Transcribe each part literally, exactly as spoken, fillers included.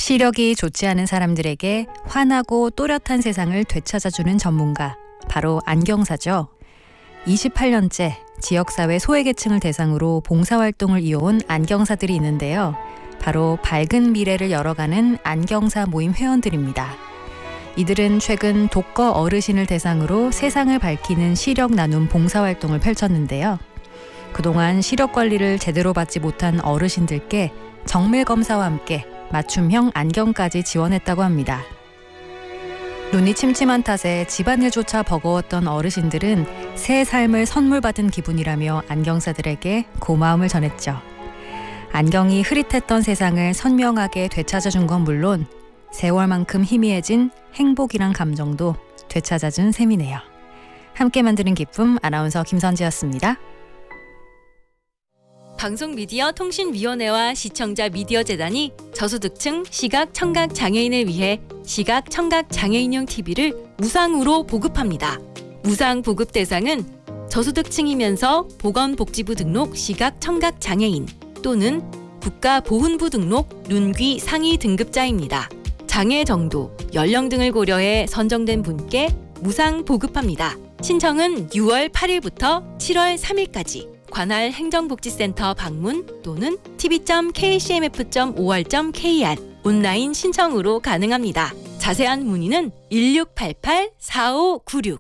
시력이 좋지 않은 사람들에게 환하고 또렷한 세상을 되찾아주는 전문가, 바로 안경사죠. 이십팔 년째 지역사회 소외계층을 대상으로 봉사활동을 이어온 안경사들이 있는데요. 바로 밝은 미래를 열어가는 안경사 모임 회원들입니다. 이들은 최근 독거 어르신을 대상으로 세상을 밝히는 시력 나눔 봉사활동을 펼쳤는데요. 그동안 시력 관리를 제대로 받지 못한 어르신들께 정밀 검사와 함께 맞춤형 안경까지 지원했다고 합니다. 눈이 침침한 탓에 집안일조차 버거웠던 어르신들은 새 삶을 선물 받은 기분이라며 안경사들에게 고마움을 전했죠. 안경이 흐릿했던 세상을 선명하게 되찾아준 건 물론 세월만큼 희미해진 행복이란 감정도 되찾아준 셈이네요. 함께 만드는 기쁨, 아나운서 김선지였습니다. 방송미디어통신위원회와 시청자 미디어재단이 저소득층 시각 청각 장애인을 위해 시각 청각 장애인용 티비를 무상으로 보급합니다. 무상 보급 대상은 저소득층이면서 보건복지부 등록 시각 청각 장애인 또는 국가보훈부 등록 눈귀 상위 등급자입니다. 장애 정도, 연령 등을 고려해 선정된 분께 무상 보급합니다. 신청은 유월 팔일부터 칠월 삼일까지 관할 행정복지센터 방문 또는 티비 점 케이씨엠에프 점 오알 점 케이알 온라인 신청으로 가능합니다. 자세한 문의는 일육팔팔 사오구육.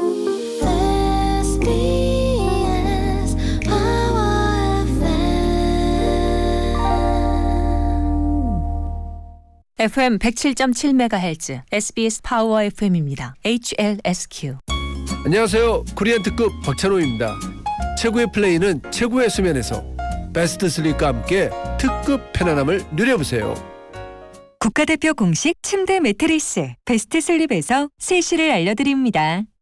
에프엠 백칠 점 칠 메가헤르츠 에스비에스 파워 에프엠입니다. 에이치엘에스큐. 안녕하세요. 코리안 특급 박찬호입니다. 최고의 플레이는 최고의 수면에서 베스트 슬립과 함께 특급 편안함을 누려보세요. 국가대표 공식 침대 매트리스 베스트 슬립에서 세시를 알려드립니다.